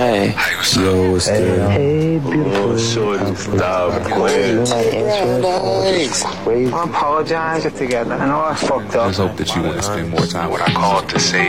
Hey. Yo, what's good? Hey, beautiful. Shorty, stop playing. I apologize together. I know I fucked up. I just hope that you want to spend more time with our call to say